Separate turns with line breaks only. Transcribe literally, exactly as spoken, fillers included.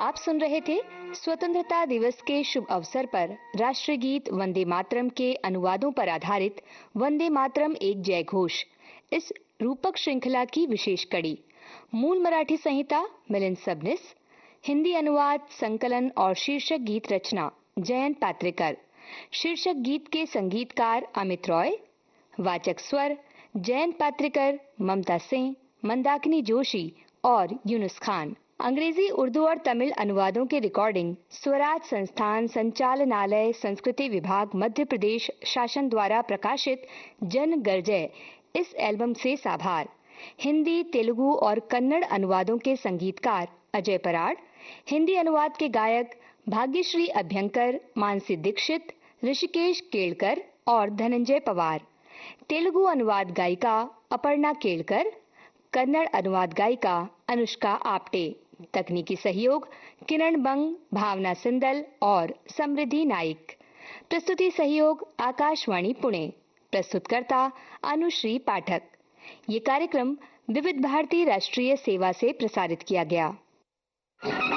आप सुन रहे थे स्वतंत्रता दिवस के शुभ अवसर पर राष्ट्रीय गीत वंदे मातरम के अनुवादों पर आधारित वंदे मातरम एक जय घोष, इस रूपक श्रृंखला की विशेष कड़ी। मूल मराठी संहिता मिलिंद सबनीस, हिंदी अनुवाद, संकलन और शीर्षक गीत रचना जयंत पात्रेकर, शीर्षक गीत के संगीतकार अमित रॉय, वाचक स्वर जयंत पात्रेकर, ममता सिंह, मंदाकिनी जोशी और यूनुस खान। अंग्रेजी, उर्दू और तमिल अनुवादों के रिकॉर्डिंग स्वराज संस्थान संचालनालय, संस्कृति विभाग, मध्य प्रदेश शासन द्वारा प्रकाशित जन गरजय इस एल्बम से साभार। हिंदी, तेलुगु और कन्नड़ अनुवादों के संगीतकार अजय पराड़, हिंदी अनुवाद के गायक भाग्यश्री अभ्यंकर, मानसी दीक्षित, ऋषिकेश केळकर और धनंजय पवार। तेलुगु अनुवाद गायिका अपर्णा केळकर, कन्नड़ अनुवाद गायिका अनुष्का आप्टे। तकनीकी सहयोग किरण बंग, भावना सिंदल और समृद्धि नाइक। प्रस्तुति सहयोग आकाशवाणी पुणे। प्रस्तुतकर्ता अनुश्री पाठक। ये कार्यक्रम विविध भारती राष्ट्रीय सेवा से प्रसारित किया गया।